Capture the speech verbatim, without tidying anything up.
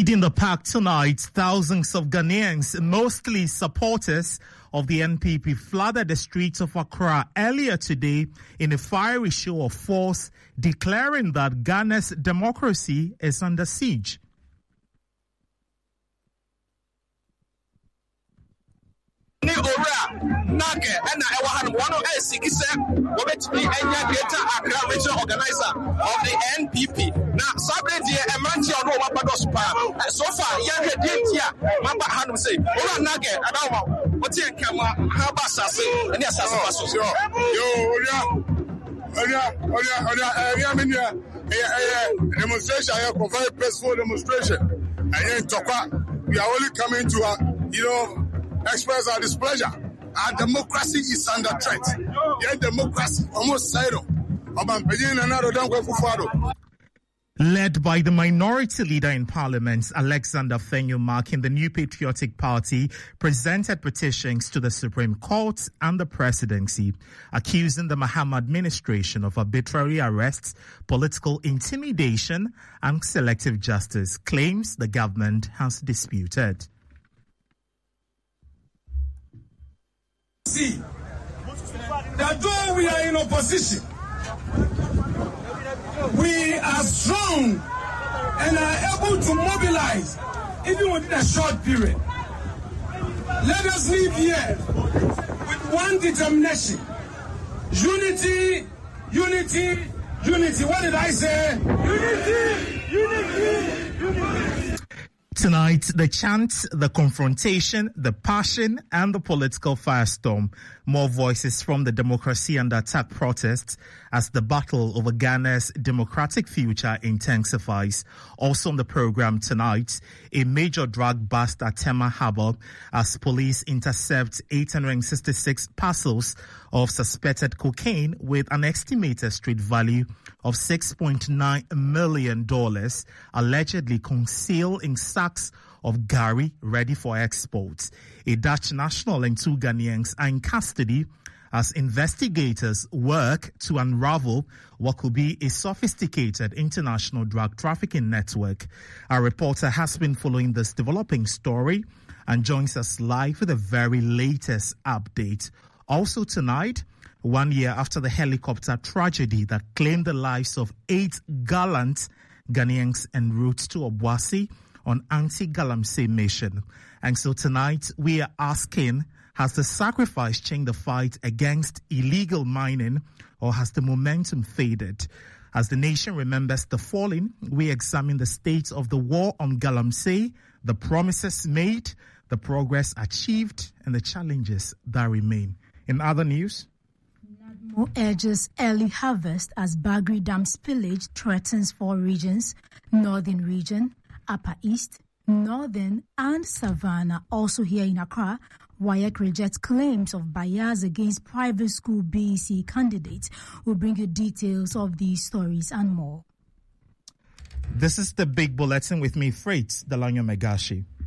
In the park tonight, thousands of Ghanaians, mostly supporters of the N P P, flooded the streets of Accra earlier today in a fiery show of force, declaring that Ghana's democracy is under siege. Ni ora nage ena ewa han one of sikise wobetimi enya greater Accra regional organizer of the N P P na sabre die emanti ono wabado spa so far ya hwe die tia maba hanum say ora nage adawa oti enkama ha ba sase ene asase ba so yo ora ora ora ora ya menya eh demonstration here for very peaceful demonstration and in Tokwa we are only coming to uh, you know express our displeasure. Our democracy is under threat. Yeah, democracy almost zero. Led by the minority leader in parliament, Alexander Fenyo Markin, the New Patriotic Party presented petitions to the Supreme Court and the presidency, accusing the Mahama administration of arbitrary arrests, political intimidation, and selective justice, claims the government has disputed. See that though we are in opposition, we are strong and are able to mobilize even within a short period. Let us live here with one determination: unity, unity, unity. What did I say? Unity, unity, unity. Tonight, the chant, the confrontation, the passion, and the political firestorm. More voices from the Democracy Under Attack protests as the battle over Ghana's democratic future intensifies. Also on the program tonight, a major drug bust at Tema Harbour as police intercept eight hundred sixty-six parcels of suspected cocaine with an estimated street value of six point nine million dollars, allegedly concealed in sacks of Gary ready for export. A Dutch national and two Ghanaians are in custody as investigators work to unravel what could be a sophisticated international drug trafficking network. Our reporter has been following this developing story and joins us live with the very latest update. Also tonight, one year after the helicopter tragedy that claimed the lives of eight gallant Ghanaians en route to Obuasi on anti-Galamsey mission. And so tonight we are asking, has the sacrifice changed the fight against illegal mining, or has the momentum faded? As the nation remembers the fallen, we examine the state of the war on Galamsey, the promises made, the progress achieved, and the challenges that remain. In other news, NADMO urges early harvest as Bagri Dam spillage threatens four regions: Northern Region, Upper East, Northern, and Savannah. Also here in Accra, W A E C rejects claims of bias against private school B E C candidates. We'll bring you details of these stories and more. This is the Big Bulletin with me, Freight Delanyo Megashi.